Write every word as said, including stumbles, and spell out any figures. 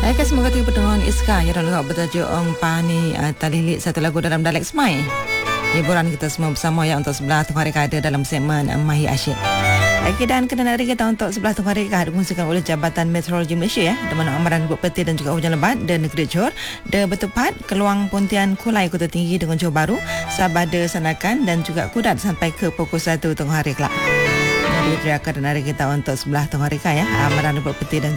Hai, semoga tiba dengan Iska yang lalu bertajuk Ong Pani uh, Talilik, satu lagu dalam Dalek Smai. Hiburan kita semua bersama ya untuk sebelah tengah hari kada dalam segmen uh, Mahi Asyik. Okey, dan kena hari kita untuk sebelah tengah hari kada dikongsikan oleh Jabatan Meteorologi Malaysia ya, di mana amaran buat peti dan juga hujan lebat di negeri Johor, di Betupat, Keluang Pontian, Kulai Kota Tinggi dengan Johor Bahru, Sabah de Sanakan dan juga Kudat sampai ke pukul satu tengah hari kelak. Jadi teriakan dan hari kita untuk sebelah tengah hari ya, amaran buat peti dan